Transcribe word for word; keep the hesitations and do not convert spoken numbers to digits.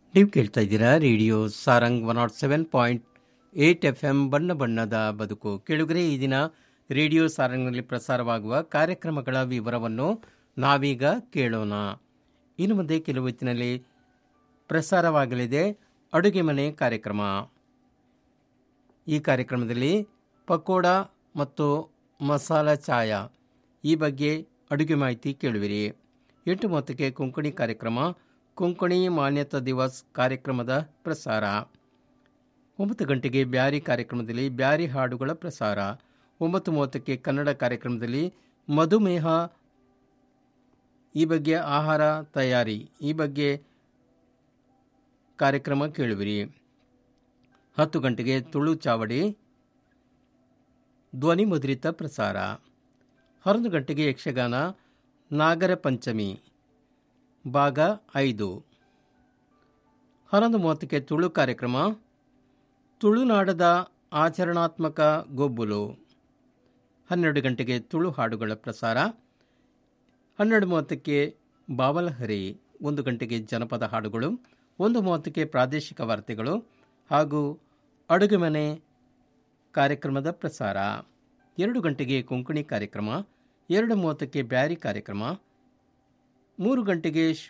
ನೀವು ಕೇಳ್ತಾ ಇದ್ದೀರಾ radio Sarang one not seven point eight F M ಬಣ್ಣ ಬಣ್ಣದ ಬದುಕು. ಕೇಳುಗರೆ, ಈ ದಿನ ರೇಡಿಯೋ ಸಾರಂಗ್ನಲ್ಲಿ ಪ್ರಸಾರವಾಗುವ ಕಾರ್ಯಕ್ರಮಗಳ ವಿವರವನ್ನು ನಾವೀಗ ಕೇಳೋಣ. ಇನ್ನು ಮುಂದೆ ಕೆಲವು ಹೊತ್ತಿನಲ್ಲಿ ಪ್ರಸಾರವಾಗಲಿದೆ ಅಡುಗೆ ಮನೆ ಕಾರ್ಯಕ್ರಮ. ಈ ಕಾರ್ಯಕ್ರಮದಲ್ಲಿ ಪಕೋಡ ಮತ್ತು ಮಸಾಲ ಚಾಯ ಈ ಬಗ್ಗೆ ಅಡುಗೆ ಮಾಹಿತಿ ಕೇಳುವಿರಿ. ಎಂಟು ಮೂವತ್ತಕ್ಕೆ ಕೊಂಕಣಿ ಕಾರ್ಯಕ್ರಮ, ಕೊಂಕಣಿ ಮಾನ್ಯತಾ ದಿವಸ್ ಕಾರ್ಯಕ್ರಮದ ಪ್ರಸಾರ. ಒಂಬತ್ತು ಗಂಟೆಗೆ ಬ್ಯಾರಿ ಕಾರ್ಯಕ್ರಮದಲ್ಲಿ ಬ್ಯಾರಿ ಹಾಡುಗಳ ಪ್ರಸಾರ. ಒಂಬತ್ತು ಮೂವತ್ತಕ್ಕೆ ಕನ್ನಡ ಕಾರ್ಯಕ್ರಮದಲ್ಲಿ ಮಧುಮೇಹ ಈ ಬಗ್ಗೆ ಆಹಾರ ತಯಾರಿ ಈ ಬಗ್ಗೆ ಕಾರ್ಯಕ್ರಮ ಕೇಳುವಿರಿ. ಹತ್ತು ಗಂಟೆಗೆ ತುಳು ಚಾವಡಿ ಧ್ವನಿ ಮುದ್ರಿತ ಪ್ರಸಾರ. ಹನ್ನೊಂದು ಗಂಟೆಗೆ ಯಕ್ಷಗಾನ ನಾಗರ ಪಂಚಮಿ ಭಾಗ ಐದು. ಹನ್ನೊಂದು ಮೂವತ್ತಕ್ಕೆ ತುಳು ಕಾರ್ಯಕ್ರಮ ತುಳುನಾಡದ ಆಚರಣಾತ್ಮಕ ಗೊಬ್ಬುಲು. ಹನ್ನೆರಡು ಗಂಟೆಗೆ ತುಳು ಹಾಡುಗಳ ಪ್ರಸಾರ. ಹನ್ನೆರಡು ಮೂವತ್ತಕ್ಕೆ ಬಾವಲಹರಿ. ಒಂದು ಗಂಟೆಗೆ ಜನಪದ ಹಾಡುಗಳು. ಒಂದು ಮೂವತ್ತಕ್ಕೆ ಪ್ರಾದೇಶಿಕ ವಾರ್ತೆಗಳು ಹಾಗೂ ಅಡುಗೆ ಮನೆ ಕಾರ್ಯಕ್ರಮದ ಪ್ರಸಾರ. ಎರಡು ಗಂಟೆಗೆ ಕೊಂಕಣಿ ಕಾರ್ಯಕ್ರಮ. ಎರಡು ಮೂವತ್ತಕ್ಕೆ ಬ್ಯಾರಿ ಕಾರ್ಯಕ್ರಮ. ಮೂರು ಗಂಟೆಗೆ